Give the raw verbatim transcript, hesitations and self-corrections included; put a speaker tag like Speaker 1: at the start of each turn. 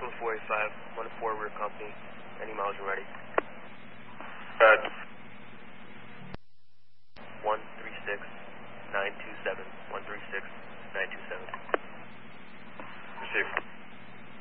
Speaker 1: Maxwell four eight five, one to four rear company. Any miles are ready.
Speaker 2: Uh,